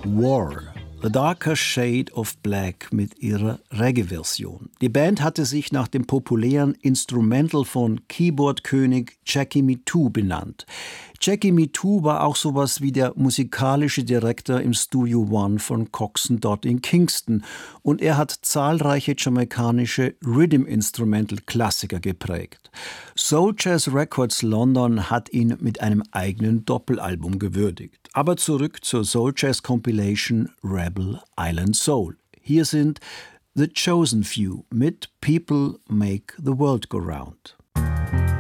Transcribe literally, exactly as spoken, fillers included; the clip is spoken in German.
War, The Darker Shade of Black mit ihrer Reggae-Version. Die Band hatte sich nach dem populären Instrumental von Keyboard-König Jackie Mittoo benannt. Jackie Mittoo war auch sowas wie der musikalische Direktor im Studio One von Coxsone Dodd in Kingston und er hat zahlreiche jamaikanische Rhythm-Instrumental-Klassiker geprägt. Soul Jazz Records London hat ihn mit einem eigenen Doppelalbum gewürdigt. Aber zurück zur Soul Jazz Compilation Rebel Island Soul. Hier sind The Chosen Few mit People Make the World Go Round.